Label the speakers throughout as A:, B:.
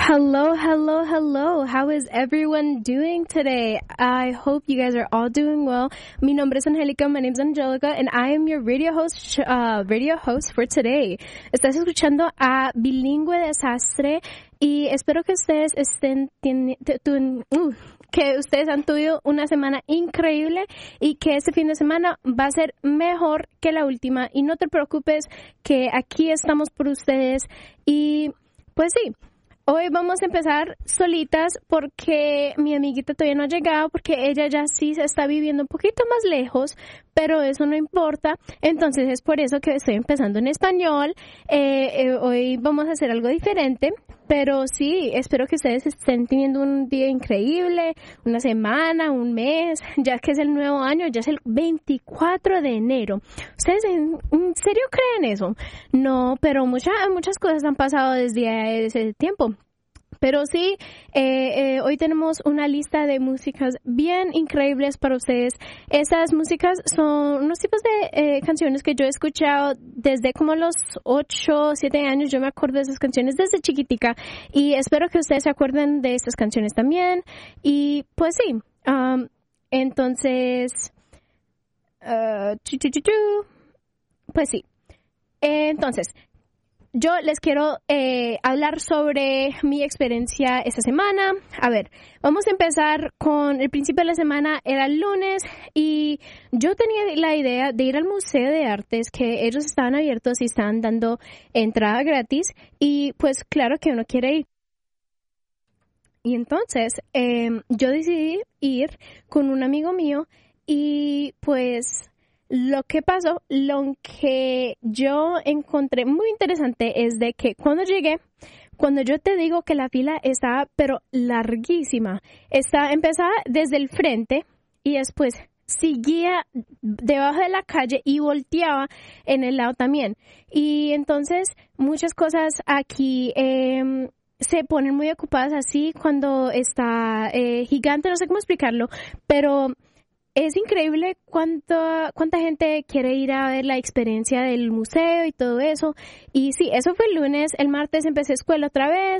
A: Hello, hello, hello. How is everyone doing today? I hope you guys are all doing well. Mi nombre es Angélica. My name is Angelica, and I am your radio host for today. Estás escuchando a Bilingüe Desastre y espero que ustedes que ustedes han tenido una semana increíble y que este fin de semana va a ser mejor que la última. Y no te preocupes que aquí estamos por ustedes. Y pues sí. Hoy vamos a empezar solitas porque mi amiguita todavía no ha llegado porque ella ya sí se está viviendo un poquito más lejos, pero eso no importa. Entonces es por eso que estoy empezando en español. Hoy vamos a hacer algo diferente, pero sí, espero que ustedes estén teniendo un día increíble, una semana, un mes, ya que es el nuevo año, ya es el 24 de enero. ¿Ustedes en serio creen eso? No, pero muchas cosas han pasado desde ese tiempo. Pero sí, hoy tenemos una lista de músicas bien increíbles para ustedes. Esas músicas son unos tipos de canciones que yo he escuchado desde como los 8, 7 años. Yo me acuerdo de esas canciones desde chiquitica y espero que ustedes se acuerden de estas canciones también. Y pues sí, entonces, pues sí, entonces... Yo les quiero hablar sobre mi experiencia esta semana. A ver, vamos a empezar con el principio de la semana. Era el lunes y yo tenía la idea de ir al Museo de Artes, que ellos estaban abiertos y estaban dando entrada gratis. Y pues claro que uno quiere ir. Y entonces yo decidí ir con un amigo mío y pues... Lo que pasó, lo que yo encontré muy interesante es de que cuando llegué, cuando yo te digo que la fila estaba pero larguísima, empezaba desde el frente y después seguía debajo de la calle y volteaba en el lado también. Y entonces muchas cosas aquí se ponen muy ocupadas así cuando está gigante, no sé cómo explicarlo, pero... Es increíble cuánta gente quiere ir a ver la experiencia del museo y todo eso. Y sí, eso fue el lunes. El martes empecé escuela otra vez.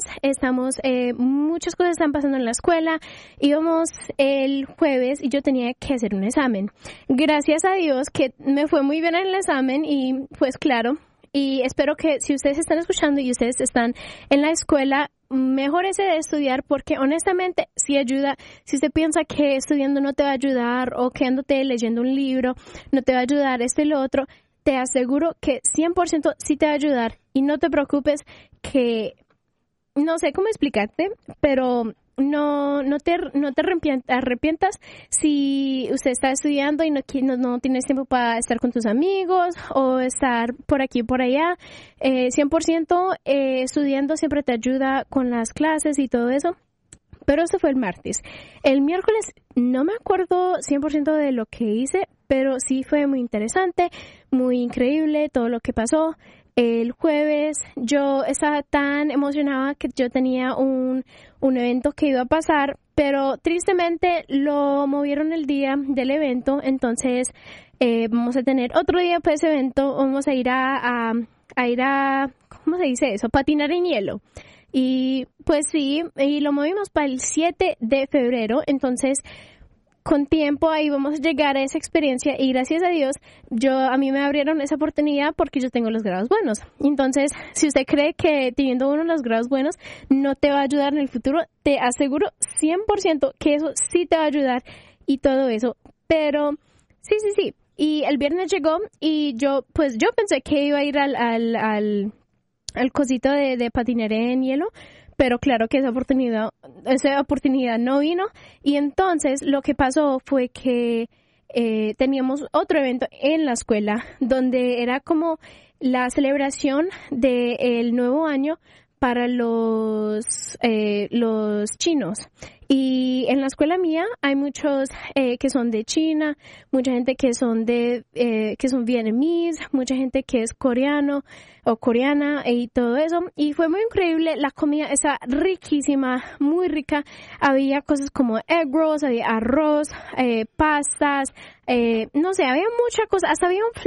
A: Muchas cosas están pasando en la escuela. Íbamos el jueves y yo tenía que hacer un examen. Gracias a Dios que me fue muy bien en el examen y pues claro. Y espero que si ustedes están escuchando y ustedes están en la escuela, mejórese de estudiar porque honestamente sí ayuda. Si usted piensa que estudiando no te va a ayudar o quedándote leyendo un libro no te va a ayudar, esto y lo otro, te aseguro que 100% sí te va a ayudar. Y no te preocupes que, no sé cómo explicarte, pero... No te arrepientas si usted está estudiando y no tienes tiempo para estar con tus amigos o estar por aquí y por allá. 100% estudiando siempre te ayuda con las clases y todo eso. Pero eso fue el martes. El miércoles no me acuerdo 100% de lo que hice, pero sí fue muy interesante, muy increíble todo lo que pasó. El jueves yo estaba tan emocionada que yo tenía un evento que iba a pasar, pero tristemente lo movieron el día del evento, entonces vamos a tener otro día para ese evento, vamos a ir a ¿cómo se dice eso? Patinar en hielo. Y pues sí, y lo movimos para el 7 de febrero, entonces... Con tiempo ahí vamos a llegar a esa experiencia y gracias a Dios a mí me abrieron esa oportunidad porque yo tengo los grados buenos. Entonces, si usted cree que teniendo uno de los grados buenos no te va a ayudar en el futuro, te aseguro 100% que eso sí te va a ayudar y todo eso. Pero sí. Y el viernes llegó y yo pensé que iba a ir al cosito de patinar en hielo. Pero claro que esa oportunidad no vino. Y entonces lo que pasó fue que teníamos otro evento en la escuela donde era como la celebración del nuevo año para los chinos. Y en la escuela mía hay muchos que son de China, mucha gente que son vietnamíes, mucha gente que es coreano o coreana y todo eso. Y fue muy increíble, la comida está riquísima, muy rica. Había cosas como egg rolls, había arroz, pastas, no sé, había muchas cosas, hasta había un